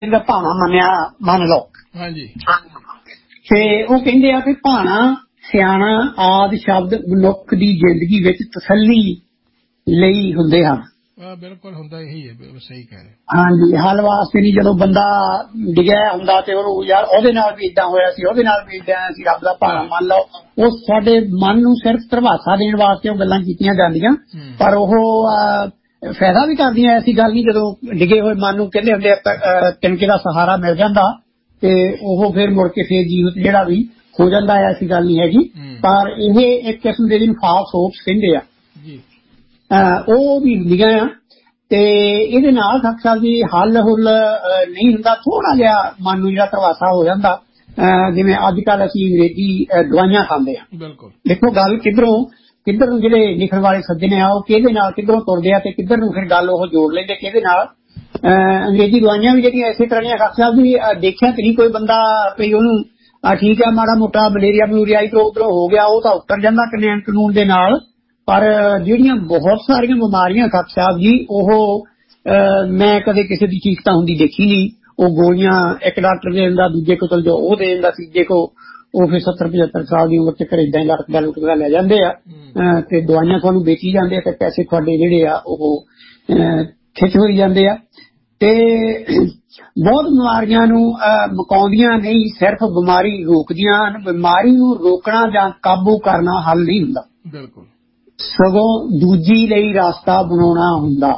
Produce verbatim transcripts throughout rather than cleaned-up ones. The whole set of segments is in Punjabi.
ਦਾ ਭਾਣਾ ਮੰਨਿਆ ਮੰਨ ਲਓ। ਹਾਂਜੀ ਤੇ ਉਹ ਕਹਿੰਦੇ ਆ ਕਿ ਭਾਣਾ ਸਿਆਣਾ ਆਦਿ ਸ਼ਬਦ ਮਨੁੱਖ ਦੀ ਜ਼ਿੰਦਗੀ ਵਿੱਚ ਤਸੱਲੀ ਲਈ ਹੁੰਦੇ ਹਨ। ਆ ਬਿਲਕੁਲ ਹੁੰਦਾ ਇਹੀ ਹੈ, ਸਹੀ ਕਹਿ ਰਹੇ। ਹਾਂਜੀ, ਹੱਲ ਵਾਸਤੇ ਨਹੀਂ। ਜਦੋਂ ਬੰਦਾ ਡਿਗਿਆ ਹੁੰਦਾ ਤੇ ਉਹਨੂੰ ਯਾਰ ਉਹਦੇ ਨਾਲ ਵੀ ਏਦਾਂ ਹੋਇਆ ਸੀ, ਉਹਦੇ ਨਾਲ ਵੀ ਏਦਾਂ ਸੀ, ਰੱਬ ਦਾ ਭਾਣਾ ਮੰਨ ਲਓ। ਉਹ ਸਾਡੇ ਮਨ ਨੂੰ ਸਿਰਫ ਧਰਵਾਸਾ ਦੇਣ ਵਾਸਤੇ ਉਹ ਗੱਲਾਂ ਕੀਤੀਆਂ ਜਾਂਦੀਆਂ, ਪਰ ਉਹ ਫਾਇਦਾ ਵੀ ਕਰਦੀਆਂ। ਐਸੀ ਗੱਲ ਨਹੀਂ, ਜਦੋਂ ਡਿਗੇ ਹੋਏ ਮਨ ਨੂੰ ਕਹਿੰਦੇ ਹੁੰਦੇ ਤਿਣਕੇ ਦਾ ਸਹਾਰਾ ਮਿਲ ਜਾਂਦਾ ਤੇ ਉਹ ਫਿਰ ਮੁੜ ਕੇ ਫੇਰ ਜੀਵਤ ਜਿਹੜਾ ਵੀ ਹੋ ਜਾਂਦਾ ਹੈ, ਐਸੀ ਗੱਲ ਨਹੀਂ ਹੈਗੀ। ਪਰ ਇਹ ਇੱਕ ਕਿਸਮ ਦੇ ਜਿਹਨੂੰ ਫਾਲਸ ਹੋਪਸ ਕਹਿੰਦੇ ਆ, ਉਹ ਵੀ ਹੁੰਦੀਆਂ ਆ। ਤੇ ਇਹਦੇ ਨਾਲ ਖਾਲਸਾ ਜੀ ਹੱਲ ਹੁੱਲ ਨਹੀਂ ਹੁੰਦਾ, ਥੋੜਾ ਜਿਹਾ ਮਨ ਨੂੰ ਜਿਹੜਾ ਧਰਵਾਸਾ ਹੋ ਜਾਂਦਾ। ਜਿਵੇਂ ਅੱਜ ਕੱਲ ਅਸੀਂ ਅੰਗਰੇਜ਼ੀ ਦਵਾਈਆਂ ਖਾਂਦੇ ਆ। ਦੇਖੋ ਗੱਲ ਕਿੱਧਰੋਂ ਕਿੱਧਰ ਨੂੰ ਜਿਹੜੇ ਲਿਖਣ ਵਾਲੇ ਸੱਜਣ ਆ ਉਹ ਕਿਹਦੇ ਨਾਲ ਕਿੱਧਰੋਂ ਤੁਰਦੇ ਆ ਤੇ ਕਿੱਧਰ ਨੂੰ ਫਿਰ ਗੱਲ ਉਹ ਜੋੜ ਲੈਂਦੇ ਕਿਹਦੇ ਨਾਲ। ਅੰਗਰੇਜ਼ੀ ਦਵਾਈਆਂ ਵੀ ਜਿਹੜੀਆਂ ਇਸੇ ਤਰ੍ਹਾਂ ਦੀਆਂ ਖਾਲਸਾ ਵੀ ਦੇਖਿਆ ਤੇ ਨਹੀਂ ਕੋਈ ਬੰਦਾ ਵੀ ਉਹਨੂੰ ਠੀਕ ਹੈ ਮਾੜਾ ਮੋਟਾ ਮਲੇਰੀਆ ਮਲੂਰੀਆ ਇੱਧਰੋਂ ਉੱਧਰੋਂ ਹੋ ਗਿਆ ਉਹ ਤਾਂ ਉਤਰ ਜਾਂਦਾ ਕਾਨੂੰਨ ਕਾਨੂੰਨ ਦੇ ਨਾਲ। ਪਰ ਜਿਹੜੀਆਂ ਬਹੁਤ ਸਾਰੀਆਂ ਬਿਮਾਰੀਆਂ ਖਾਲਸਾ ਸਾਹਿਬ ਜੀ ਉਹ ਮੈਂ ਕਦੇ ਕਿਸੇ ਦੀ ਠੀਕ ਤਾਂ ਹੁੰਦੀ ਦੇਖੀ ਨਹੀਂ। ਉਹ ਗੋਲੀਆਂ ਇੱਕ ਡਾਕਟਰ ਦੇ ਦਿੰਦਾ, ਦੂਜੇ ਕੋ ਚਲ ਜਾਓ ਉਹ ਦੇ ਦਿੰਦਾ, ਤੀਜੇ ਕੋ ਉਹ ਫਿਰ ਸੱਤਰ ਪਝੱਤਰ ਸਾਲ ਦੀ ਉਮਰ ਚ ਘਰੇ ਏਦਾਂ ਹੀ ਲੜਕਦਾ ਲੁਟਕਦਾ ਲੈ ਜਾਂਦੇ ਆ ਤੇ ਦਵਾਈਆਂ ਤੁਹਾਨੂੰ ਵੇਚੀ ਜਾਂਦੇ ਆ ਤੇ ਪੈਸੇ ਤੁਹਾਡੇ ਜਿਹੜੇ ਆ ਉਹ ਖਿੱਚ ਹੋਈ ਜਾਂਦੇ ਆ। ਤੇ ਬਹੁਤ ਬਿਮਾਰੀਆਂ ਨੂੰ ਮੁਕਾਉਂਦੀਆਂ ਨਹੀਂ, ਸਿਰਫ ਬਿਮਾਰੀ ਰੋਕਦੀਆਂ ਹਨ। ਬਿਮਾਰੀ ਨੂੰ ਰੋਕਣਾ ਜਾਂ ਕਾਬੂ ਕਰਨਾ ਹੱਲ ਨਹੀਂ ਹੁੰਦਾ, ਬਿਲਕੁਲ ਸਗੋਂ ਦੂਜੀ ਲਈ ਰਸਤਾ ਬਣਾਉਣਾ ਹੁੰਦਾ,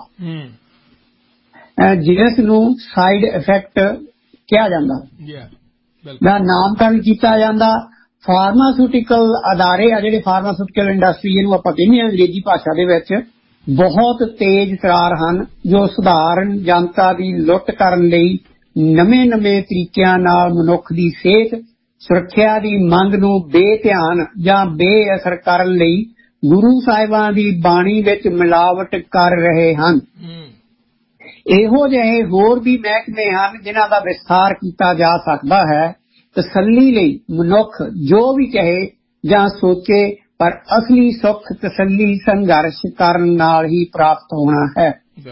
ਜਿਸ ਨੂੰ ਸਾਈਡ ਇਫੈਕਟ ਕਿਹਾ ਜਾਂਦਾ ਦਾ ਨਾਮਕਰਨ ਕੀਤਾ ਜਾਂਦਾ। ਫਾਰਮਾਸਿਊਟੀਕਲ ਅਦਾਰੇ ਆ ਜਿਹੜੇ ਫਾਰਮਾਸਿਊਟੀਕਲ ਇੰਡਸਟਰੀ ਇਹਨੂੰ ਆਪਾਂ ਕਹਿੰਦੇ ਹਾਂ ਅੰਗਰੇਜ਼ੀ ਭਾਸ਼ਾ ਦੇ ਵਿੱਚ, ਬਹੁਤ ਤੇਜ਼ ਤਰਾਰ ਹਨ ਜੋ ਸਧਾਰਨ ਜਨਤਾ ਦੀ ਲੁੱਟ ਕਰਨ ਲਈ ਨਵੇਂ ਨਵੇਂ ਤਰੀਕਿਆਂ ਨਾਲ ਮਨੁੱਖ ਦੀ ਸਿਹਤ ਸੁਰੱਖਿਆ ਦੀ ਮੰਗ ਨੂੰ ਬੇਧਿਆਨ ਜਾਂ ਬੇਅਸਰ ਕਰਨ ਲਈ ਗੁਰੂ ਸਾਹਿਬਾਂ ਦੀ ਬਾਣੀ ਵਿੱਚ ਮਿਲਾਵਟ ਕਰ ਰਹੇ ਹਨ। ਇਹੋ ਜਿਹੇ ਹੋਰ ਵੀ ਮਹਿਕਮੇ ਹਨ ਜਿਨ੍ਹਾਂ ਦਾ ਵਿਸਥਾਰ ਕੀਤਾ ਜਾ ਸਕਦਾ ਹੈ। ਤਸੱਲੀ ਲਈ ਮਨੁੱਖ ਜੋ ਵੀ ਕਹੇ ਜਾਂ ਸੋਚੇ, ਪਰ ਅਸਲੀ ਸੁੱਖ ਤਸੱਲੀ ਸੰਘਰਸ਼ ਕਰਨ ਨਾਲ ਹੀ ਪ੍ਰਾਪਤ ਹੋਣਾ ਹੈ।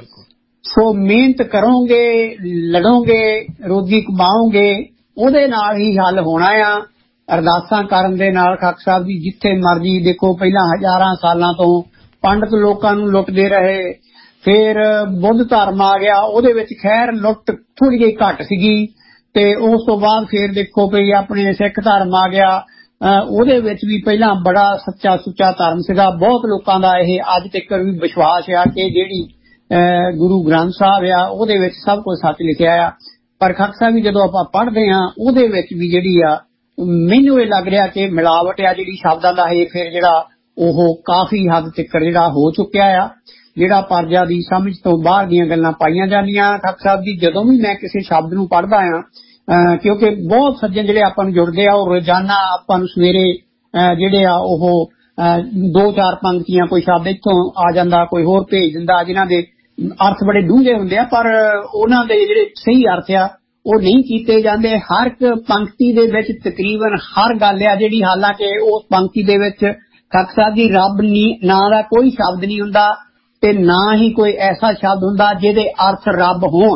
ਸੋ ਮਿਹਨਤ ਕਰੋਗੇ, ਲੜੋਗੇ, ਰੋਜੀ ਕਮਾਓਗੇ, ਉਹਦੇ ਨਾਲ ਹੀ ਹੱਲ ਹੋਣਾ ਆ। ਅਰਦਾਸਾਂ ਕਰਨ ਦੇ ਨਾਲ ਖਾਲਸਾ ਸਾਹਿਬ ਜੀ ਜਿੱਥੇ ਮਰਜੀ ਦੇਖੋ, ਪਹਿਲਾਂ ਹਜ਼ਾਰਾਂ ਸਾਲਾਂ ਤੋਂ ਪੰਡਤ ਲੋਕਾਂ ਨੂੰ ਲੁੱਟਦੇ ਰਹੇ, ਫਿਰ ਬੁੱਧ ਧਰਮ ਆ ਗਿਆ, ਉਹਦੇ ਵਿੱਚ ਖੈਰ ਲੁੱਟ ਥੋੜੀ ਜਿਹੀ ਘੱਟ ਸੀਗੀ। ਤੇ ਉਸ ਤੋਂ ਬਾਅਦ ਫਿਰ ਦੇਖੋ ਵੀ ਆਪਣੇ ਸਿੱਖ ਧਰਮ ਆ ਗਿਆ, ਉਹਦੇ ਵਿੱਚ ਵੀ ਪਹਿਲਾਂ ਬੜਾ ਸੱਚਾ ਸੁੱਚਾ ਧਰਮ ਸੀਗਾ। ਬਹੁਤ ਲੋਕਾਂ ਦਾ ਇਹ ਅੱਜ ਤੱਕ ਵੀ ਵਿਸ਼ਵਾਸ ਆ ਕਿ ਜਿਹੜੀ ਗੁਰੂ ਗ੍ਰੰਥ ਸਾਹਿਬ ਆ ਉਹਦੇ ਵਿੱਚ ਸਭ ਕੁਝ ਸੱਚ ਲਿਖਿਆ ਆ। ਪਰ ਖਾਲਸਾ ਵੀ ਜਦੋਂ ਆਪਾਂ ਪੜ੍ਹਦੇ ਹਾਂ ਉਹਦੇ ਵਿੱਚ ਵੀ ਜਿਹੜੀ ਆ ਮੈਨੂੰ ਇਹ ਲੱਗ ਰਿਹਾ ਕਿ ਮਿਲਾਵਟ ਆ ਜਿਹੜੀ ਸ਼ਬਦਾਂ ਦਾ ਇਹ ਫਿਰ ਜਿਹੜਾ ਉਹ ਕਾਫੀ ਹੱਦ ਤੱਕ ਜਿਹੜਾ ਹੋ ਚੁੱਕਿਆ ਆ, ਜਿਹੜਾ ਪਰਜਾ ਦੀ ਸਮਝ ਤੋਂ ਬਾਹਰ ਦੀਆਂ ਗੱਲਾਂ ਪਾਈਆਂ ਜਾਂਦੀਆਂ। ਖਾਲਸਾ ਸਾਹਿਬ ਜੀ ਜਦੋਂ ਵੀ ਮੈਂ ਕਿਸੇ ਸ਼ਬਦ ਨੂੰ ਪੜ੍ਹਦਾ ਆ, ਕਿਉਂਕਿ ਬਹੁਤ ਸੱਜਣ ਜਿਹੜੇ ਆਪਾਂ ਨੂੰ ਜੁੜਦੇ ਆ ਉਹ ਰੋਜ਼ਾਨਾ ਆਪਾਂ ਨੂੰ ਸਵੇਰੇ ਜਿਹੜੇ ਆ ਉਹ ਦੋ ਚਾਰ ਪੰਕਤੀਆਂ ਕੋਈ ਸ਼ਬਦ ਇੱਥੋਂ ਆ ਜਾਂਦਾ, ਕੋਈ ਹੋਰ ਭੇਜ ਦਿੰਦਾ, ਜਿਨ੍ਹਾਂ ਦੇ ਅਰਥ ਬੜੇ ਡੂੰਘੇ ਹੁੰਦੇ ਆ ਪਰ ਉਹਨਾਂ ਦੇ ਜਿਹੜੇ ਸਹੀ ਅਰਥ ਆ ਉਹ ਨਹੀਂ ਕੀਤੇ ਜਾਂਦੇ। ਹਰ ਇੱਕ ਪੰਕਤੀ ਦੇ ਵਿੱਚ ਤਕਰੀਬਨ ਹਰ ਗੱਲ ਆ ਜਿਹੜੀ, ਹਾਲਾਂਕਿ ਉਸ ਪੰਕਤੀ ਦੇ ਵਿੱਚ ਖਾਲਸਾ ਸਾਹਿਬ ਜੀ ਰੱਬ ਨਾਂ ਦਾ ਕੋਈ ਸ਼ਬਦ ਨਹੀਂ ਹੁੰਦਾ ਤੇ ਨਾ ਹੀ ਕੋਈ ਐਸਾ ਸ਼ਬਦ ਹੁੰਦਾ ਜਿਹਦੇ ਅਰਥ ਰੱਬ ਹੋਣ,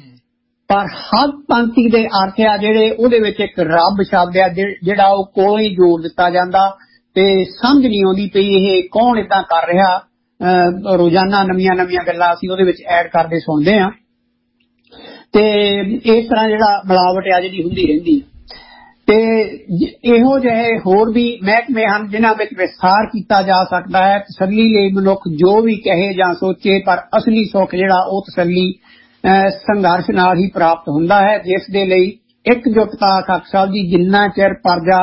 ਪਰ ਹਰ ਪੰਕਤੀ ਦੇ ਅਰਥ ਆ ਜਿਹੜੇ ਉਹਦੇ ਵਿੱਚ ਇੱਕ ਰੱਬ ਸ਼ਬਦ ਆ ਜਿਹੜਾ ਉਹ ਕੋਈ ਜੋੜ ਦਿੱਤਾ ਜਾਂਦਾ ਤੇ ਸਮਝ ਨਹੀਂ ਆਉਂਦੀ ਪਈ ਇਹ ਕੌਣ ਏਦਾਂ ਕਰ ਰਿਹਾ। ਰੋਜ਼ਾਨਾ ਨਵੀਆਂ ਨਵੀਆਂ ਗੱਲਾਂ ਅਸੀਂ ਉਹਦੇ ਵਿੱਚ ਐਡ ਕਰਦੇ ਸੁਣਦੇ ਹਾਂ ਤੇ ਇਸ ਤਰ੍ਹਾਂ ਜਿਹੜਾ ਮਿਲਾਵਟ ਆ ਜਿਹੜੀ ਹੁੰਦੀ ਰਹਿੰਦੀ। ਤੇ ਇਹੋ ਜਿਹੇ ਹੋਰ ਵੀ ਮਹਿਕਮੇ ਹਨ ਜਿਨ੍ਹਾਂ ਵਿੱਚ ਵਿਸਥਾਰ ਕੀਤਾ ਜਾ ਸਕਦਾ ਹੈ। ਤਸੱਲੀ ਲਈ ਮਨੁੱਖ ਜੋ ਵੀ ਕਹੇ ਜਾਂ ਸੋਚੇ, ਪਰ ਅਸਲੀ ਸੁੱਖ ਜਿਹੜਾ ਉਹ ਤਸੱਲੀ ਸੰਘਰਸ਼ ਨਾਲ ਹੀ ਪ੍ਰਾਪਤ ਹੁੰਦਾ ਹੈ, ਜਿਸ ਦੇ ਲਈ ਇਕਜੁੱਟਤਾ ਖਾਲਸਾ ਸਾਹਿਬ ਜੀ ਜਿੰਨਾ ਚਿਰ ਪਰਜਾ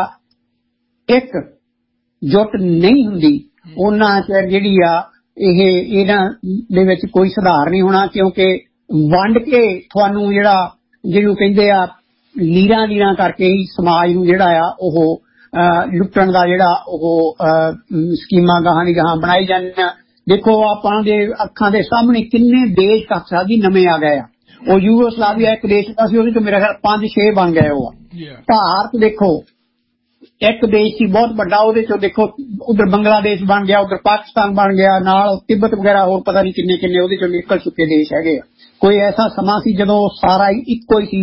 ਇੱਕ ਜੁੱਟ ਨਹੀਂ ਹੁੰਦੀ ਉਹਨਾਂ ਚਿਰ ਜਿਹੜੀ ਆ ਇਹ ਇਹਨਾਂ ਦੇ ਵਿੱਚ ਕੋਈ ਸੁਧਾਰ ਨਹੀਂ ਹੋਣਾ। ਕਿਉਂਕਿ ਵੰਡ ਕੇ ਤੁਹਾਨੂੰ ਜਿਹੜਾ ਜਿਹਨੂੰ ਕਹਿੰਦੇ ਆ ਲੀਰਾਂ ਲੀਰਾਂ ਕਰਕੇ ਹੀ ਸਮਾਜ ਨੂੰ ਜਿਹੜਾ ਆ ਉਹ ਲੁੱਟਣ ਦਾ ਜਿਹੜਾ ਉਹ ਸਕੀਮਾਂ ਗਾਹਾਂ ਦੀ ਗਾਹਾਂ ਬਣਾਈ ਜਾਂਦੀਆਂ। ਦੇਖੋ ਆਪਾਂ ਦੇ ਅੱਖਾਂ ਦੇ ਸਾਹਮਣੇ ਕਿੰਨੇ ਦੇਸ਼ ਖਾਲਸਾ ਜੀ ਨਵੇਂ ਆ ਗਏ ਆ। ਉਹ ਯੂਗੋਸਲਾਵੀਆ ਇੱਕ ਦੇਸ਼ ਦਾ ਸੀ, ਉਹਦੇ ਤੋਂ ਮੇਰਾ ਖਿਆਲ ਪੰਜ ਛੇ ਬਣ ਗਏ। ਉਹ ਭਾਰਤ ਦੇਖੋ ਇੱਕ ਦੇਸ਼ ਸੀ ਬਹੁਤ ਵੱਡਾ, ਉਹਦੇ ਚੋਂ ਦੇਖੋ ਉਧਰ ਬੰਗਲਾਦੇਸ਼ ਬਣ ਗਿਆ, ਉਧਰ ਪਾਕਿਸਤਾਨ ਬਣ ਗਿਆ, ਨਾਲ ਤਿੱਬਤ ਵਗੈਰਾ ਹੋਰ ਪਤਾ ਨਹੀਂ ਕਿੰਨੇ ਕਿੰਨੇ ਉਹਦੇ ਚੋਂ ਨਿਕਲ ਚੁੱਕੇ ਦੇਸ਼ ਹੈਗੇ ਆ। ਕੋਈ ਐਸਾ ਸਮਾਂ ਸੀ ਜਦੋਂ ਸਾਰਾ ਇੱਕੋ ਹੀ ਸੀ